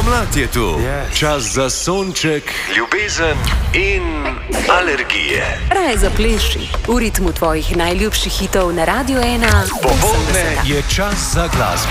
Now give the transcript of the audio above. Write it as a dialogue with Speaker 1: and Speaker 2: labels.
Speaker 1: Pomlad je tu, čas za sonček, ljubezen in alergije.
Speaker 2: Raje zapleši v ritmu tvojih najljubših hitov na Radio 1.
Speaker 1: Popoldne je čas za glasbo.